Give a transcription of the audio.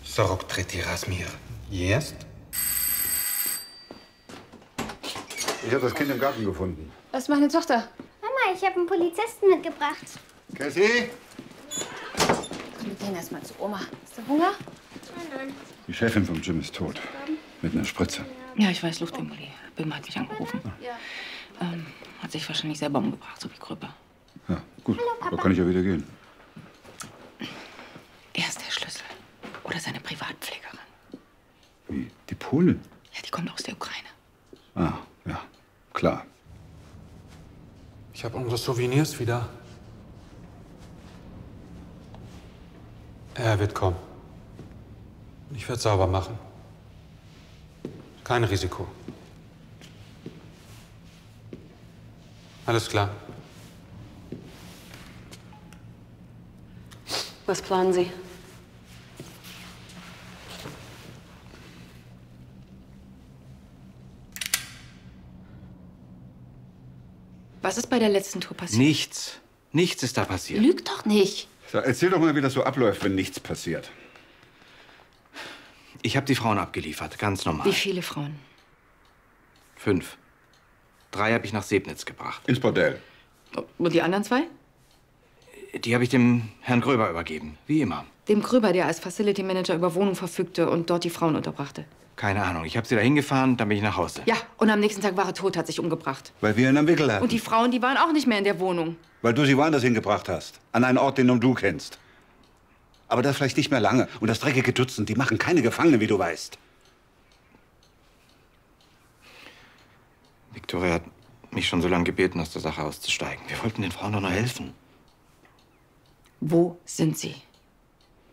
40 трети размер. Есть? Ich habe das Kind im Garten gefunden. Das ist meine Tochter. Mama, ich habe einen Polizisten mitgebracht. Cassie? Wir gehen erst mal zu Oma. Hast du Hunger? Nein. Die Chefin vom Gym ist tot. Mit einer Spritze. Ja, ich weiß, Luftembolie. Bim hat mich angerufen. Ja. Hat sich wahrscheinlich selber umgebracht, so wie Kröper. Ja, gut. Da kann ich ja wieder gehen. Er ist der Schlüssel. Oder seine Privatpflegerin. Wie? Die Polin? Ja, die kommt aus der Ukraine. Ah, ja. Klar. Ich habe unsere Souvenirs wieder. Er wird kommen. Ich werde sauber machen. Kein Risiko. Alles klar. Was planen Sie? Was ist bei der letzten Tour passiert? Nichts. Nichts ist da passiert. Lüg doch nicht. So, erzähl doch mal, wie das so abläuft, wenn nichts passiert. Ich habe die Frauen abgeliefert, ganz normal. Wie viele Frauen? 5. 3 habe ich nach Sebnitz gebracht. Ins Bordell. Und die anderen 2? Die habe ich dem Herrn Gröber übergeben, wie immer. Dem Gröber, der als Facility Manager über Wohnungen verfügte und dort die Frauen unterbrachte. Keine Ahnung. Ich habe sie da hingefahren, dann bin ich nach Hause. Ja, und am nächsten Tag war er tot, hat sich umgebracht. Weil wir ihn am Wickel hatten. Und die Frauen, die waren auch nicht mehr in der Wohnung. Weil du sie woanders hingebracht hast. An einen Ort, den nur du kennst. Aber das vielleicht nicht mehr lange. Und das dreckige Dutzend, die machen keine Gefangene, wie du weißt. Viktoria hat mich schon so lange gebeten, aus der Sache auszusteigen. Wir wollten den Frauen doch nur helfen. Wo sind sie?